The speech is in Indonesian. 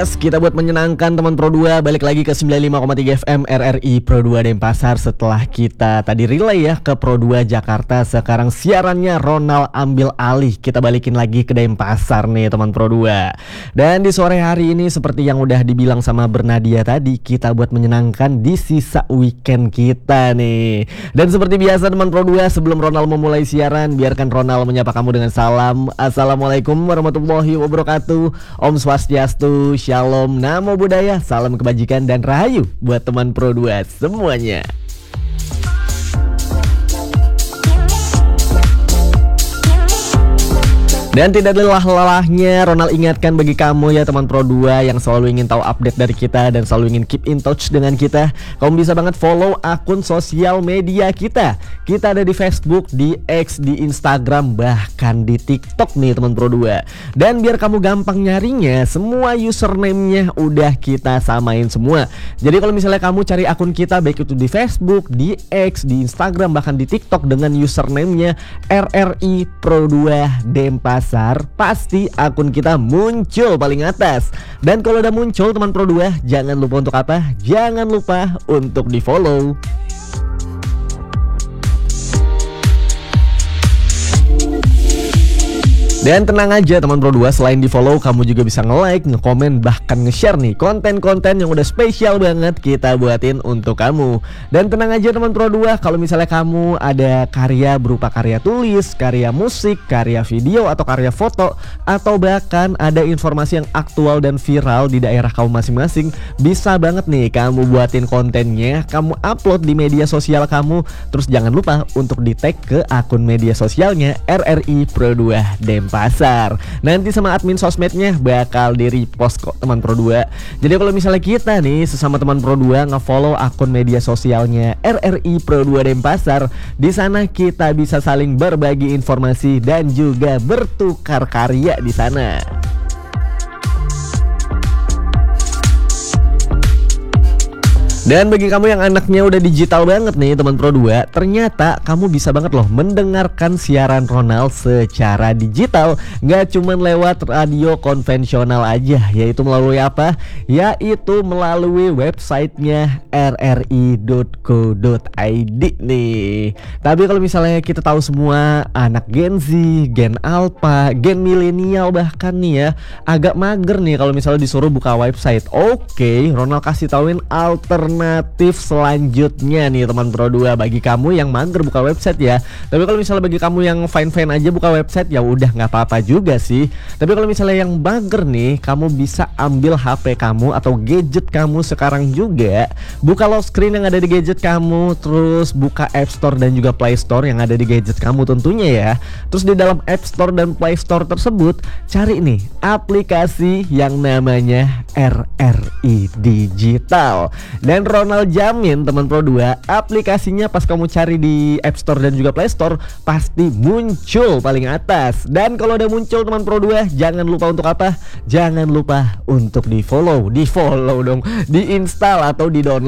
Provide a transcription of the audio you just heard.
Yes, kita buat menyenangkan teman Pro 2. Balik lagi ke 95,3 FM RRI Pro 2 Denpasar. Setelah kita tadi relay ya ke Pro 2 Jakarta, sekarang siarannya Ronald ambil alih. Kita balikin lagi ke Denpasar nih teman Pro 2. Dan di sore hari ini seperti yang udah dibilang sama Bernadia tadi, kita buat menyenangkan di sisa weekend kita nih. Dan seperti biasa teman Pro 2, sebelum Ronald memulai siaran, biarkan Ronald menyapa kamu dengan salam. Assalamualaikum warahmatullahi wabarakatuh. Om Swastiastu, Shalom, Namo Buddhaya, salam kebajikan dan rahayu buat teman Pro 2 semuanya. Dan tidak lelah-lelahnya Ronald ingatkan bagi kamu ya teman Pro 2 yang selalu ingin tahu update dari kita dan selalu ingin keep in touch dengan kita. Kamu bisa banget follow akun sosial media kita. Kita ada di Facebook, di X, di Instagram, bahkan di TikTok nih teman Pro 2. Dan biar kamu gampang nyarinya, semua username-nya udah kita samain semua. Jadi kalau misalnya kamu cari akun kita baik itu di Facebook, di X, di Instagram, bahkan di TikTok dengan username-nya RRI Pro 2 Denpasar, pasti akun kita muncul paling atas. Dan kalau udah muncul teman Pro 2, jangan lupa untuk apa? Jangan lupa untuk di follow. Dan tenang aja teman Pro 2, selain di follow, kamu juga bisa nge-like, nge-komen, bahkan nge-share nih konten-konten yang udah spesial banget kita buatin untuk kamu. Dan tenang aja teman Pro 2, kalau misalnya kamu ada karya berupa karya tulis, karya musik, karya video, atau karya foto, atau bahkan ada informasi yang aktual dan viral di daerah kamu masing-masing, bisa banget nih kamu buatin kontennya, kamu upload di media sosial kamu. Terus jangan lupa untuk di-tag ke akun media sosialnya RRI Pro 2 Denpasar. Nanti sama admin sosmednya bakal di-repost kok teman Pro 2. Jadi kalau misalnya kita nih sesama teman Pro 2 nge-follow akun media sosialnya RRI Pro 2 Denpasar, di sana kita bisa saling berbagi informasi dan juga bertukar karya di sana. Dan bagi kamu yang anaknya udah digital banget nih teman Pro 2, ternyata kamu bisa banget loh mendengarkan siaran Ronald secara digital. Gak cuman lewat radio konvensional aja, yaitu melalui apa? Yaitu melalui websitenya rri.co.id nih. Tapi kalau misalnya kita tahu semua anak Gen Z, Gen Alpha, Gen Milenial bahkan nih ya, agak mager nih kalau misalnya disuruh buka website. Oke, Ronald kasih tauin alternatif selanjutnya nih teman Pro 2 bagi kamu yang mager buka website ya. Tapi kalau misalnya bagi kamu yang fine-fine aja buka website, ya udah nggak apa-apa juga sih. Tapi kalau misalnya yang mager nih, kamu bisa ambil HP kamu atau gadget kamu sekarang juga, buka lock screen yang ada di gadget kamu, terus buka App Store dan juga Play Store yang ada di gadget kamu tentunya ya. Terus di dalam App Store dan Play Store tersebut, cari nih aplikasi yang namanya RRI Digital. Dan Ronald jamin teman Pro 2, aplikasinya pas kamu cari di App Store dan juga Play Store pasti muncul paling atas. Dan kalau udah muncul teman Pro 2, jangan lupa untuk apa? Jangan lupa untuk di follow dong, di install atau di download